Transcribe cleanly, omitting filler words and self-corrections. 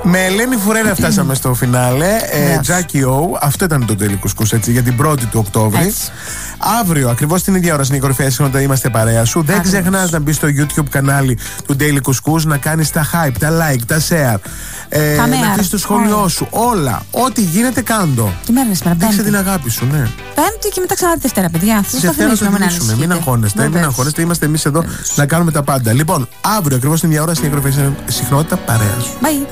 Με Ελένη Φουρέρα φτάσαμε στο φινάλε. Jackie O, αυτό ήταν το Daily Couscous, έτσι, για την 1η του Οκτώβρη. Έτσι. Αύριο, ακριβώς την ίδια ώρα, στην κορυφαία συχνότητα είμαστε παρέα σου. Δεν ξεχνάς να μπεις στο YouTube κανάλι του Daily Couscous, να κάνεις τα hype, τα like, τα share. Να αφήσεις το σχόλιο σου. Όλα. Ό,τι γίνεται, κάντο. Τι μέρα είναι σήμερα, Πέμπτη. Δείξε την αγάπη σου, ναι. Πέμπτη και μετά ξανά Δευτέρα, παιδιά. Τη Δευτέρα θα μιλήσουμε. Μην αγχώνεστε. Είμαστε εμείς εδώ να κάνουμε τα πάντα. Λοιπόν, αύριο, ακριβώς την ίδια ώρα, στην κορυφαία συχνότητα παρέα σου. Bye.